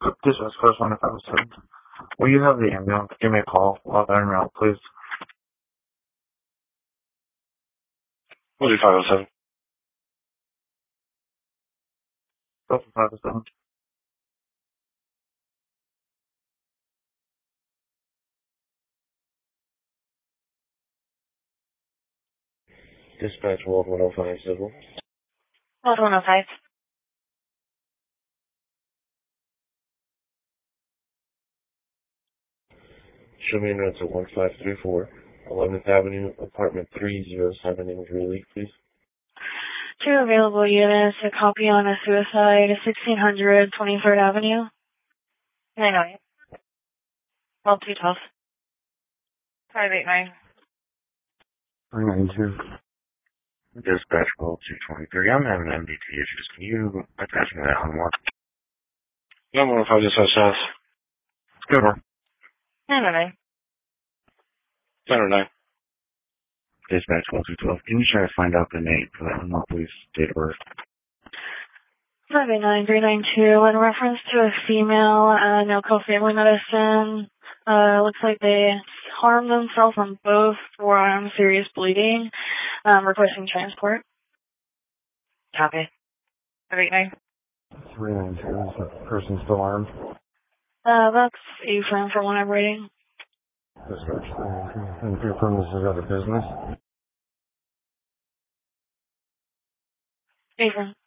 This is first one if I was sent. Will you have the ambulance? Give me a call while they're en route, please. 507. Delta 507. Dispatch World 105 Civil. World 105. Show me in route to 1534, 11th Avenue, apartment 307 in Greeley, please. 2 available units, a copy on a suicide, 1600 23rd Avenue. 908. Well, 212. 589. 392. Dispatch World 223. I'm having MDT issues. Can you attach me to that one more? 115 just south. Good one. 909. 909. Dispatch 1212. Can you try to find out the name for that one, please? Date of birth. 589-392. In reference to a female at NoCo Family Medicine, looks like they harmed themselves on both forearms, serious bleeding, requesting transport. Copy. 589. 392. Is that person still armed? That's Ephraim from what I'm reading. Dispatch 392. And your premise is out of business? Ephraim.